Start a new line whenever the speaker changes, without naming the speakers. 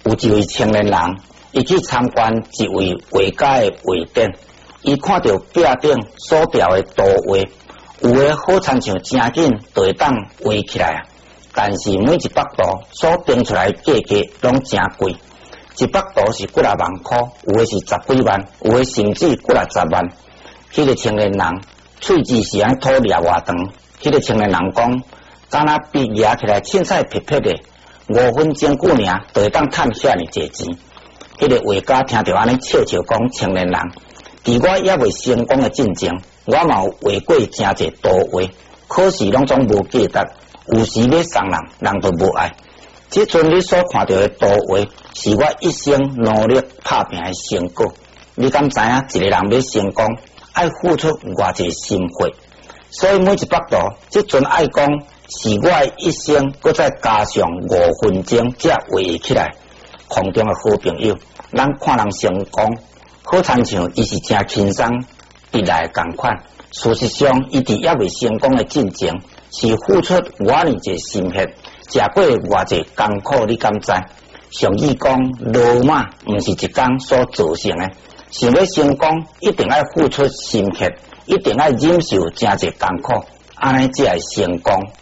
有一位青年人，伊去参观一位画家的画展，伊看到壁顶所雕的图画，有的好亲像真紧就会当画起来，但是每一幅图所定出来的价格拢真贵，一幅图是几啊万块，有的是10几万，有的甚至几啊10万。迄个青年人喙齿是安吐裂偌长，迄个青年人讲，敢若笔拿起来凊彩撇撇的，5分钟久尔就会当赚遐尼济钱。迄个画家听到安尼笑笑讲，青年人，伫我也未成功的进前，我嘛有画过真侪图画，可是拢总无价值，有时要送人，人就无爱。即阵你所看到的图画，是我一生努力打拼的成果。你敢知影一个人要成功，爱付出偌济心血？所以每一幅图，即阵爱讲是我的一生，搁再加上5分钟才画起来。空中的好朋友，咱看人成功，好亲像伊是真轻松得来同款。事实上，伊伫也未成功的进前，是付出偌尼济心血，食过偌济艰苦，你敢知？上语讲，罗马毋是一天所造成的，想要成功，一定要付出心血，一定要忍受真济艰苦，安尼才会成功。